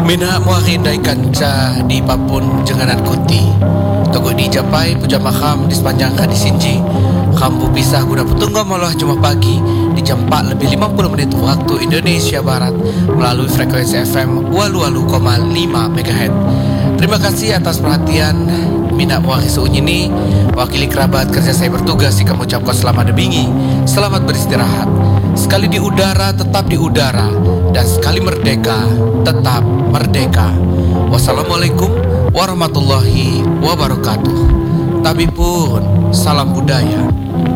Mina muahindai kanca di papun jenganan kuti. Togo di Japai puja makam di sepanjang hadis Sinji. Kampu pisah guna petunggal malah cuma pagi di jam 4 lebih 50 menit waktu Indonesia Barat melalui frekuensi FM 88,5 MHz. Terima kasih atas perhatian. Mina muahi ini wakili kerabat kerja saya bertugas jika mengucapkan selamat debingi, selamat beristirahat. Sekali di udara tetap di udara, dan sekali merdeka tetap merdeka. Wassalamualaikum warahmatullahi wabarakatuh. Tapi pun salam budaya.